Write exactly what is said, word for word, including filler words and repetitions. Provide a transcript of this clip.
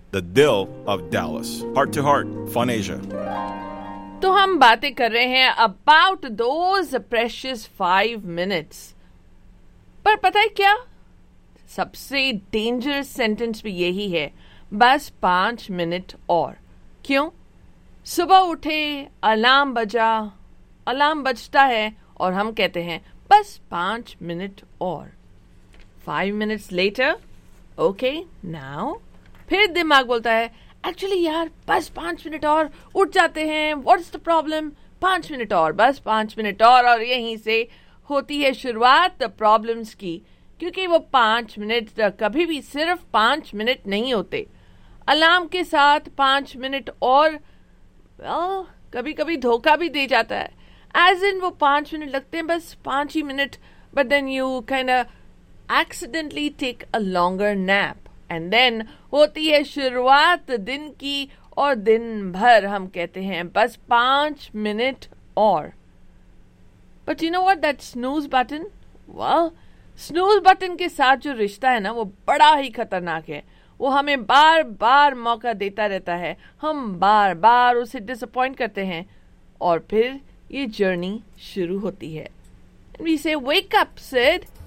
the Dill of Dallas. Heart to Heart, Fun Asia. तो हम बातें कर रहे हैं about those precious five minutes. पर पता है क्या, सबसे डेंजरस सेंटेंस भी यही है, बस पांच मिनट और. क्यों? सुबह उठे, अलार्म बजा, अलार्म बजता है और हम कहते हैं बस पांच मिनट और. Five minutes later, okay now, फिर दिमाग बोलता है एक्चुअली यार बस पांच मिनट और, उठ जाते हैं, व्हाट्स द प्रॉब्लम, पांच मिनट और, बस पांच मिनट और. और यहीं से होती है शुरुआत द प्रॉब्लम्स की, क्योंकि वो पांच मिनट कभी भी सिर्फ पांच मिनट नहीं होते. अलार्म के साथ पांच मिनट और well, कभी कभी धोखा भी दे जाता है, एज इन वो पांच मिनट लगते हैं बस पांच ही minute, but then you kind of accidentally take a longer nap and then होती है शुरुआत दिन की, और दिन भर हम कहते हैं बस पांच मिनट और. But you know what, that snooze button, well, snooze button के साथ जो रिश्ता है ना वो बड़ा ही खतरनाक है. वो हमें बार बार मौका देता रहता है, हम बार बार उसे डिसअपॉइंट करते हैं, और फिर ये जर्नी शुरू होती है. We say wake up Sid,